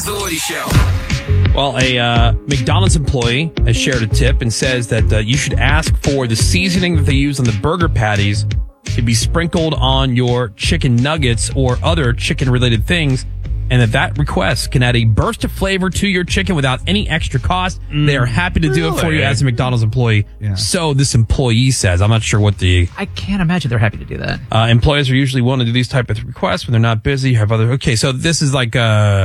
is the Woody Show. Well, a McDonald's employee has shared a tip and says that you should ask for the seasoning that they use on the burger patties to be sprinkled on your chicken nuggets or other chicken-related things, and that request can add a burst of flavor to your chicken without any extra cost. They are happy to do it for you as a McDonald's employee. Yeah. So this employee says. I'm not sure what the... I can't imagine they're happy to do that. Employees are usually willing to do these type of requests when they're not busy. Okay, so this is like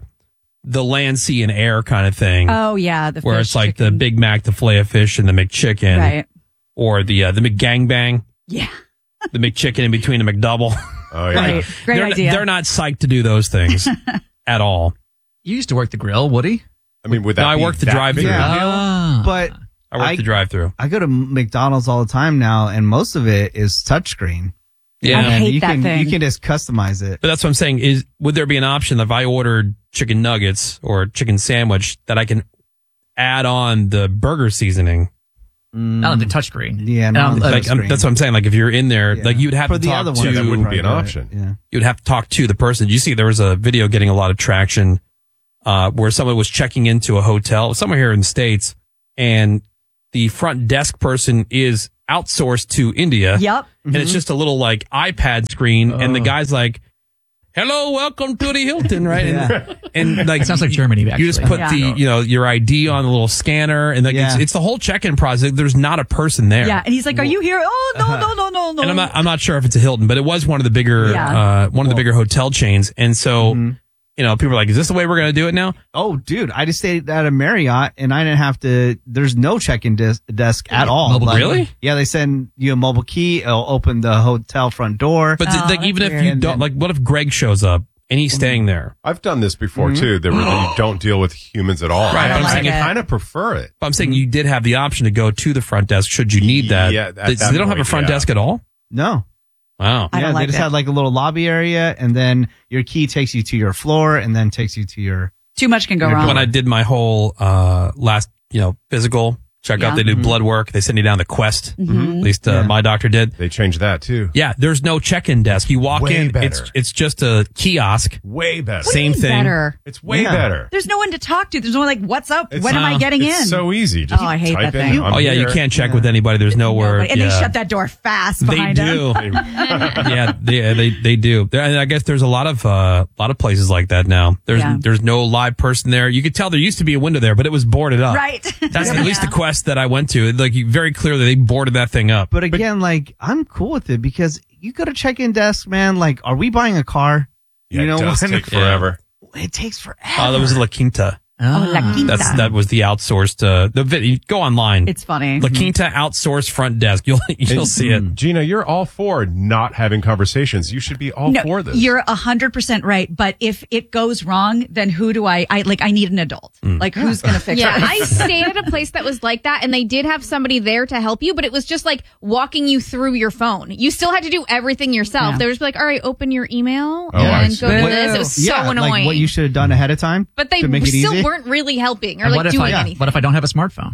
the land, sea, and air kind of thing. Oh, yeah. The where fish it's like chicken. the Big Mac, the Filet-O-Fish, and the McChicken. Right. Or the McGangbang. Yeah. The McChicken in between the McDouble. Oh, yeah. Right. Great idea. They're not psyched to do those things at all. You used to work the grill, Woody? I mean, would that I be worked the that drive-thru. big a deal? Ah. But I worked the drive-thru. I go to McDonald's all the time now, and most of it is touchscreen. Yeah. I hate that can, thing. You can just customize it. But that's what I'm saying. Would there be an option if I ordered chicken nuggets or chicken sandwich that I can add on the burger seasoning? Not on the touchscreen. Yeah, not on the Like, touchscreen. that's what I'm saying. Like if you're in there, Yeah. like you'd have For to the talk other to. one, that wouldn't be an Right, option. Yeah. You'd have to talk to the person. You see, there was a video getting a lot of traction where someone was checking into a hotel somewhere here in the States, and the front desk person is outsourced to India. Yep. And it's just a little like iPad screen, and the guy's like, "Hello, welcome to the Hilton," right? And like It sounds like Germany, actually. you just put Yeah. your ID on the little scanner, and like Yeah. it's the whole check-in process. There's not a person there. Yeah. And he's like, are you here? Oh, no. And I'm not sure if it's a Hilton, but it was one of the bigger Yeah. the bigger hotel chains. And so, people are like, is this the way we're going to do it now? Oh, dude, I just stayed at a Marriott, and I didn't have to. There's no check-in desk at all. Mobile- Really? Yeah, they send you a mobile key. It'll open the hotel front door. But Oh, like, even that's if you weird. don't, like, what if Greg shows up and he's staying there? I've done this before, too. Where you don't deal with humans at all. Right, I I'm saying- kind of prefer it. But I'm saying you did have the option to go to the front desk should you need that. Yeah, at they that don't have a point, front yeah. desk at all? No. Wow. I don't Yeah, like they just that. had like a little lobby area, and then your key takes you to your floor, and then takes you to your. Too much can go wrong. When I did my whole last, physical checkup, Yeah. they do blood work. They send you down the Quest. At least my doctor did. They changed that, too. Yeah, there's no check-in desk. You walk Way in, better. it's just a kiosk. Way better. Same thing. Better. It's way Yeah. better. There's no one to talk to. There's no one like, what's up? It's- when am I getting in? It's so easy. Just Oh, I hate type that in, thing. I'm Oh yeah, here. you can't check with anybody. There's nowhere. And they shut that door fast They behind do. him. Yeah, they do. And I guess there's a lot of places like that now. There's no live person there. You could tell there used to be a window there, but it was boarded up. Right. That's at least the Quest that I went to. Like very clearly they boarded that thing up. But again, like I'm cool with it because you go to check-in desk, man. Like, are we buying a car? Yeah, you know, it does when- take forever. It takes forever. Oh, that was La Quinta. Oh, La Quinta. That was the outsourced. You go online. It's funny. La Quinta outsourced front desk. You'll see it. Gina, you're all for not having conversations. You should be all No, for this. you're 100% right. But if it goes wrong, then who do I need an adult. Like, who's going to fix Yeah, it? I stayed at a place that was like that, and they did have somebody there to help you, but it was just like walking you through your phone. You still had to do everything yourself. Yeah. They were just like, all right, open your email Oh, I and see. go to this. It was so annoying. Like what you should have done ahead of time. but they to make it still easy. weren't really helping or And like doing I, anything. what if I don't have a smartphone?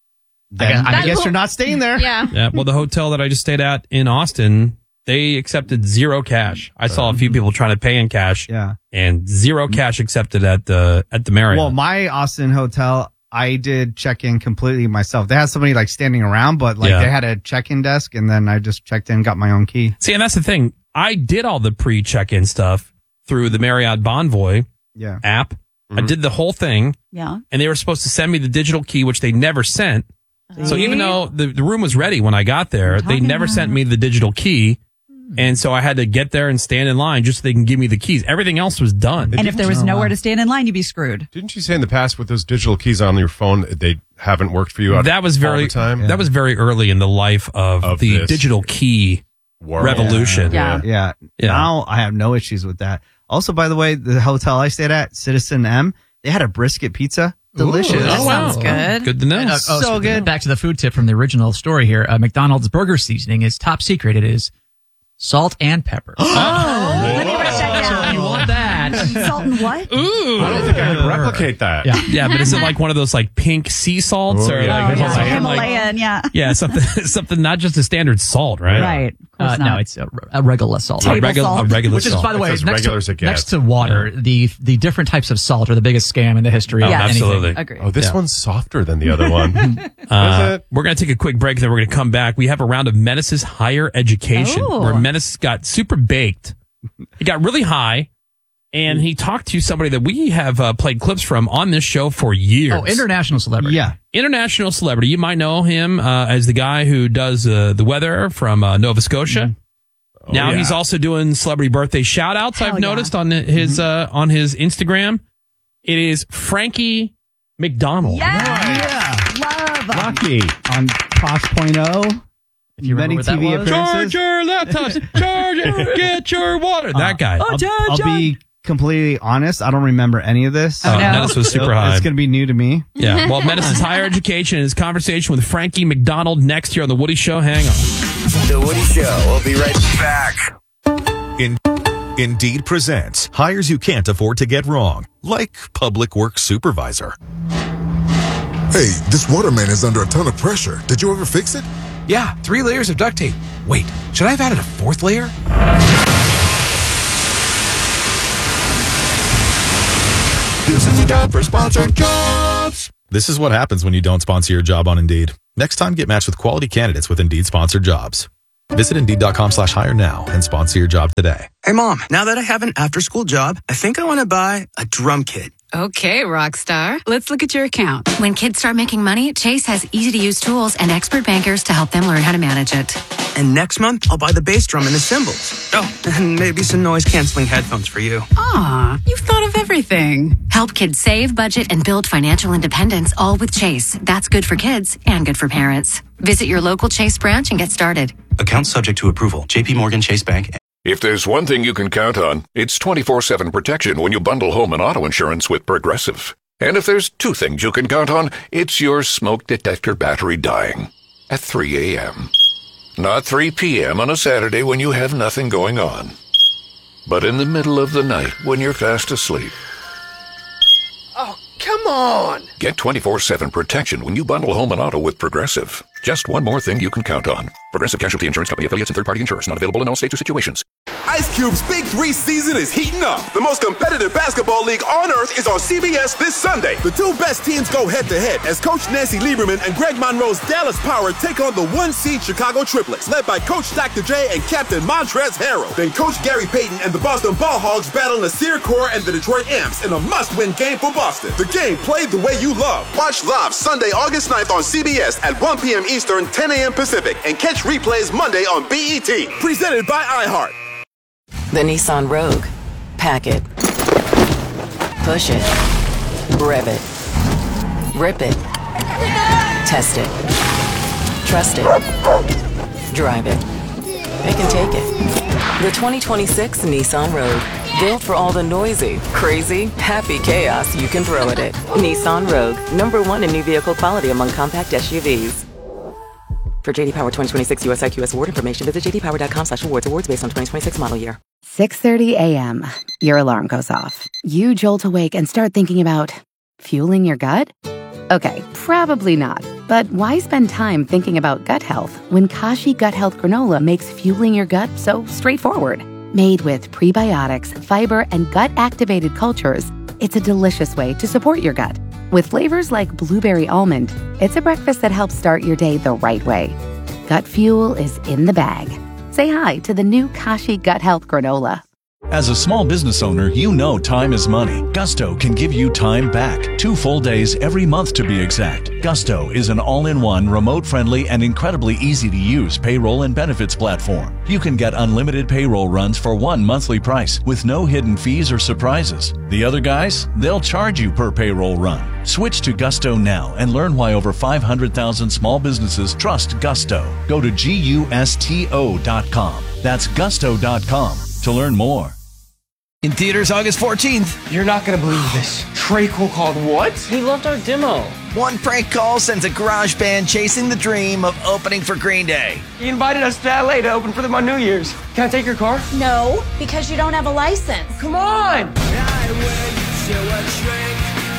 Then I guess cool. you're not staying there. Yeah. Yeah. Well, the hotel that I just stayed at in Austin, they accepted zero cash. I saw a few people trying to pay in cash. Yeah. And zero cash accepted at the Marriott. Well, my Austin hotel, I did check in completely myself. They had somebody like standing around, but like Yeah. they had a check-in desk, and then I just checked in, got my own key. See, and that's the thing. I did all the pre-check-in stuff through the Marriott Bonvoy Yeah. app. I did the whole thing, Yeah. and they were supposed to send me the digital key, which they never sent. So even though the room was ready when I got there, they never sent me the digital key. And so I had to get there and stand in line just so they can give me the keys. Everything else was done. And if there was nowhere to stand in line, you'd be screwed. Didn't you say in the past with those digital keys on your phone, they haven't worked for you That was all very the time? That was very early in the life of the this digital key world. revolution. Yeah. Yeah. Now I have no issues with that. Also, by the way, the hotel I stayed at, Citizen M, they had a brisket pizza. Delicious. That Oh, wow. sounds good. Good to know. So good. Back to the food tip from the original story here. McDonald's burger seasoning is top secret. It is salt and pepper. Let me write that So if you down. want that, Salt and what? I don't think I heard replicate that. Yeah. Yeah, but is it like one of those like pink sea salts or like Himalayan, yeah. yeah, something not just a standard salt, right? Right. Of course No, not. it's a regular salt. A regular Which is, salt. by the way, It's as regular as it gets. next to water, the different types of salt are the biggest scam in the history of Yeah, anything. absolutely. Agree. Oh, this one's softer than the other one. Is it? We're going to take a quick break, then we're going to come back. We have a round of Menace's higher education, Oh. where Menace got super baked. He got really high, and he talked to somebody that we have played clips from on this show for years. Oh, international celebrity. Yeah. International celebrity. You might know him as the guy who does the weather from Nova Scotia. Now yeah. he's also doing celebrity birthday shout outs. Hell I've yeah. noticed on his Instagram. It is Frankie McDonald. Yes. Love. Lucky on Posh.0. If you remember Many what that TV was. appearances. Charge your laptops. Charge it. Get your water. That guy. I'll be completely honest. I don't remember any of this. Oh, no. Menace was super high. It's going to be new to me. Yeah. Well, Menace's higher education and his conversation with Frankie McDonald next year on The Woody Show. Hang on. The Woody Show. We'll be right back. Indeed presents hires you can't afford to get wrong, like public works supervisor. Hey, this water main is under a ton of pressure. Did you ever fix it? Yeah, 3 layers of duct tape. Wait, should I have added a 4th layer? This is a job for sponsored jobs. This is what happens when you don't sponsor your job on Indeed. Next time, get matched with quality candidates with Indeed sponsored jobs. Visit Indeed.com/hire now and sponsor your job today. Hey, Mom, now that I have an after-school job, I think I want to buy a drum kit. Okay, Rockstar. Let's look at your account. When kids start making money, Chase has easy-to-use tools and expert bankers to help them learn how to manage it. And next month, I'll buy the bass drum and the cymbals. Oh, and maybe some noise-canceling headphones for you. Aw, you've thought of everything. Help kids save, budget, and build financial independence, all with Chase. That's good for kids and good for parents. Visit your local Chase branch and get started. Account subject to approval. J.P. Morgan Chase Bank. If there's one thing you can count on, it's 24/7 protection when you bundle home and auto insurance with Progressive. And if there's 2 things you can count on, it's your smoke detector battery dying at 3 a.m. Not 3 p.m. on a Saturday when you have nothing going on, but in the middle of the night when you're fast asleep. Oh, come on! Get 24/7 protection when you bundle home and auto with Progressive. Just one more thing you can count on. Progressive Casualty Insurance Company, affiliates, and third-party insurers. Not available in all states or situations. Ice Cube's Big 3 season is heating up. The most competitive basketball league on earth is on CBS this Sunday. The 2 best teams go head-to-head as Coach Nancy Lieberman and Greg Monroe's Dallas Power take on the 1-seed Chicago Triplets, led by Coach Dr. J and Captain Montrezl Harrell. Then Coach Gary Payton and the Boston Ball Hogs battle Nasir Kaur and the Detroit Imps in a must-win game for Boston. The game played the way you love. Watch live Sunday, August 9th on CBS at 1 p.m. Eastern, 10 a.m. Pacific, and catch replays Monday on BET. Presented by iHeart. The Nissan Rogue. Pack it. Push it. Rev it. Rip it. Test it. Trust it. Drive it. It can take it. The 2026 Nissan Rogue. Built for all the noisy, crazy, happy chaos you can throw at it. Nissan Rogue. #1 in new vehicle quality among compact SUVs. For JD Power 2026 US IQS award information, visit jdpower.com/awards. Awards based on 2026 model year. 6:30 a.m. Your alarm goes off. You jolt awake and start thinking about fueling your gut? Okay, probably not. But why spend time thinking about gut health when Kashi Gut Health Granola makes fueling your gut so straightforward? Made with prebiotics, fiber, and gut-activated cultures, it's a delicious way to support your gut. With flavors like blueberry almond, it's a breakfast that helps start your day the right way. Gut fuel is in the bag. Say hi to the new Kashi Gut Health Granola. As a small business owner, you know time is money. Gusto can give you time back. 2 full days every month to be exact. Gusto is an all-in-one, remote-friendly, and incredibly easy-to-use payroll and benefits platform. You can get unlimited payroll runs for 1 monthly price with no hidden fees or surprises. The other guys, they'll charge you per payroll run. Switch to Gusto now and learn why over 500,000 small businesses trust Gusto. Go to GUSTO.com. That's Gusto.com to learn more. In theaters August 14th. You're not going to believe this. Trey Cole called what? He loved our demo. One prank call sends a garage band chasing the dream of opening for Green Day. He invited us to LA to open for them on New Year's. Can I take your car? No, because you don't have a license. Come on!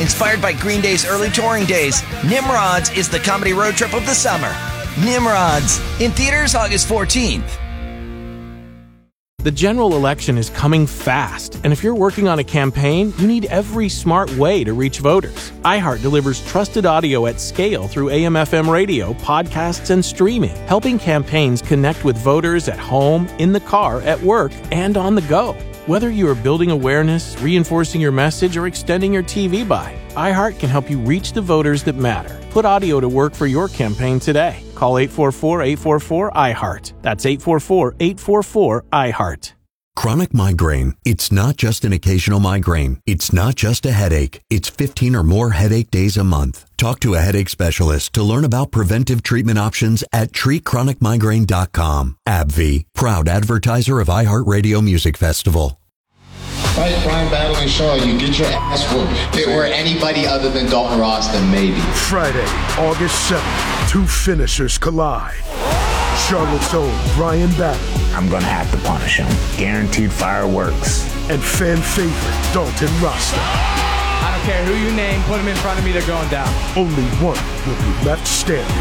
Inspired by Green Day's early touring days, Nimrods is the comedy road trip of the summer. Nimrods, in theaters August 14th. The general election is coming fast, and if you're working on a campaign, you need every smart way to reach voters. iHeart delivers trusted audio at scale through AM/FM radio, podcasts, and streaming, helping campaigns connect with voters at home, in the car, at work, and on the go. Whether you are building awareness, reinforcing your message, or extending your TV buy, iHeart can help you reach the voters that matter. Put audio to work for your campaign today. Call 844-844-iHeart. That's 844-844-iHeart. Chronic migraine. It's not just an occasional migraine. It's not just a headache. It's 15 or more headache days a month. Talk to a headache specialist to learn about preventive treatment options at treatchronicmigraine.com. AbbVie, proud advertiser of iHeartRadio Music Festival. Fight Brian Battling Shaw, you get your ass whooped. If it were anybody other than Dalton Ross, then maybe. Friday, August 7th, two finishers collide. Charlotte's own Brian Battling. I'm gonna have to punish him. Guaranteed fireworks. And fan favorite Dalton Rasta. I don't care who you name, put him in front of me, they're going down. Only one will be left standing.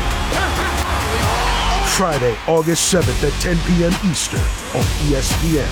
Friday, August 7th at 10 p.m. Eastern on ESPN.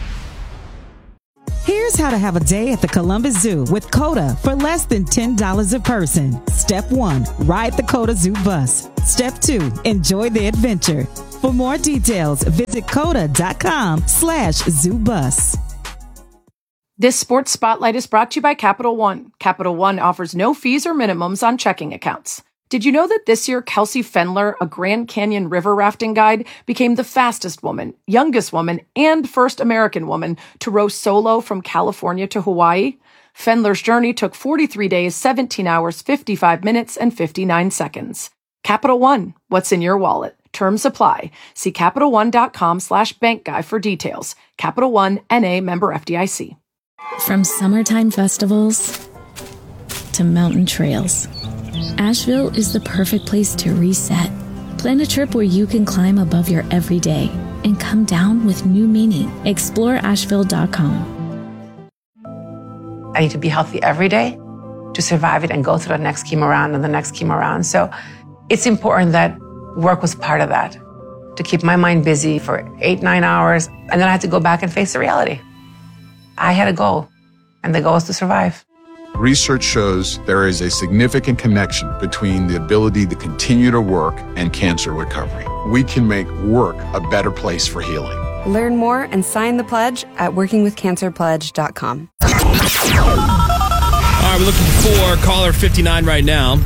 Here's how to have a day at the Columbus Zoo with COTA for less than $10 a person. Step 1, ride the COTA Zoo bus. Step 2, enjoy the adventure. For more details, visit COTA.com/ZooBus. This Sports Spotlight is brought to you by Capital One. Capital One offers no fees or minimums on checking accounts. Did you know that this year Kelsey Fendler, a Grand Canyon river rafting guide, became the fastest woman, youngest woman, and first American woman to row solo from California to Hawaii? Fendler's journey took 43 days, 17 hours, 55 minutes, and 59 seconds. Capital One, what's in your wallet? Terms apply. See CapitalOne.com/bankguy for details. Capital One, N.A. member FDIC. From summertime festivals to mountain trails, Asheville is the perfect place to reset. Plan a trip where you can climb above your everyday and come down with new meaning. Explore Asheville.com. I need to be healthy every day to survive it and go through the next chemo round and the next chemo round. So it's important that work was part of that, to keep my mind busy for 8-9 hours. And then I had to go back and face the reality. I had a goal, and the goal was to survive. Research shows there is a significant connection between the ability to continue to work and cancer recovery. We can make work a better place for healing. Learn more and sign the pledge at workingwithcancerpledge.com. All right, we're looking for caller 59 right now.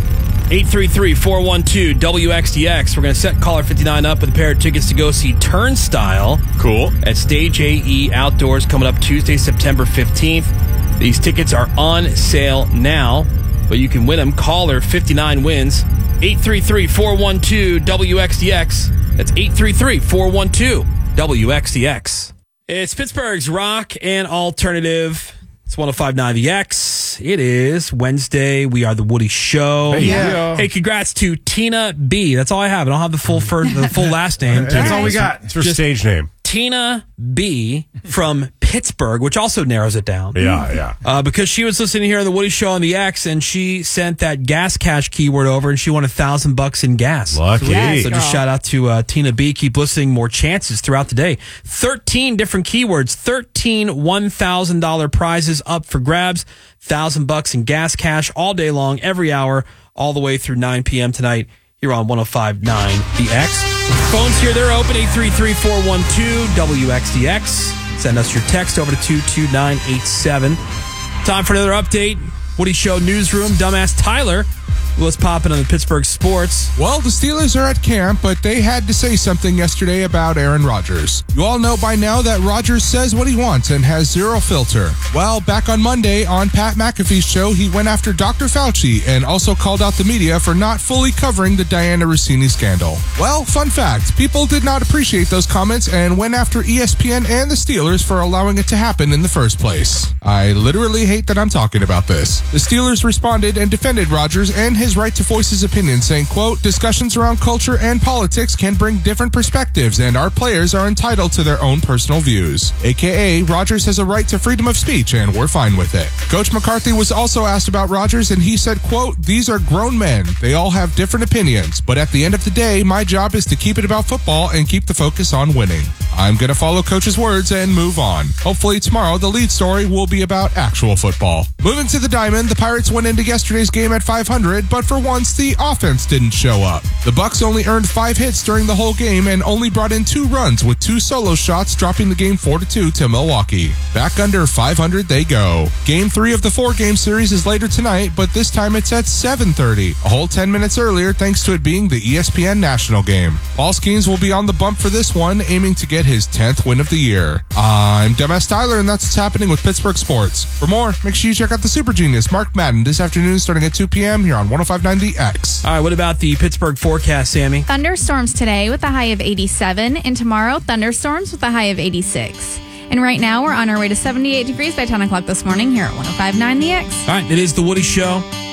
833-412-WXDX. We're going to set caller 59 up with a pair of tickets to go see Turnstile. Cool. At Stage AE Outdoors coming up Tuesday, September 15th. These tickets are on sale now, but you can win them. Caller 59 wins. 833-412-WXDX. That's 833-412-WXDX. It's Pittsburgh's rock and alternative. It's 105.9 The X. It is Wednesday. We are the Woody Show. Hey, congrats to Tina B. That's all I have. I don't have the full last name. That's all we got. It's her stage name. Tina B. from Pittsburgh, which also narrows it down. Yeah. Because she was listening here on the Woody Show on the X, and she sent that gas cash keyword over, and she won $1,000 in gas. Lucky. So just shout out to Tina B. Keep listening. More chances throughout the day. 13 different keywords. 13 $1,000 prizes up for grabs. $1,000 in gas cash all day long, every hour, all the way through 9 p.m. tonight here on 105.9 The X. Phones here, they're open, 833-412-WXDX. Send us your text over to 22987. Time for another update. Woody Show Newsroom, Dumbass Tyler. What's popping on the Pittsburgh sports? Well, the Steelers are at camp, but they had to say something yesterday about Aaron Rodgers. You all know by now that Rodgers says what he wants and has zero filter. Well, back on Monday on Pat McAfee's show, he went after Dr. Fauci and also called out the media for not fully covering the Diana Rossini scandal. Well, fun fact, people did not appreciate those comments and went after ESPN and the Steelers for allowing it to happen in the first place. I literally hate that I'm talking about this. The Steelers responded and defended Rodgers and his right to voice his opinion, saying, quote, discussions around culture and politics can bring different perspectives, and our players are entitled to their own personal views. AKA, Rodgers has a right to freedom of speech, and we're fine with it. Coach McCarthy was also asked about Rodgers, and he said, quote, these are grown men. They all have different opinions, but at the end of the day, my job is to keep it about football and keep the focus on winning. I'm going to follow Coach's words and move on. Hopefully tomorrow, the lead story will be about actual football. Moving to the Diamond, the Pirates went into yesterday's game at 500, but for once, the offense didn't show up. The Bucks only earned 5 hits during the whole game and only brought in 2 runs, with 2 solo shots, dropping the game 4-2 to Milwaukee. Back under 500 they go. Game 3 of the 4-game series is later tonight, but this time it's at 7:30, a whole 10 minutes earlier thanks to it being the ESPN national game. Paul Skeens will be on the bump for this one, aiming to get his 10th win of the year. I'm Demas Tyler, and that's what's happening with Pittsburgh sports. For more, make sure you check out the Super Genius, Mark Madden, this afternoon starting at 2 p.m. here on 105.9 The X. All right, what about the Pittsburgh forecast, Sammy? Thunderstorms today with a high of 87, and tomorrow, thunderstorms with a high of 86. And right now, we're on our way to 78 degrees by 10 o'clock this morning here at 105.9 The X. All right, it is The Woody Show.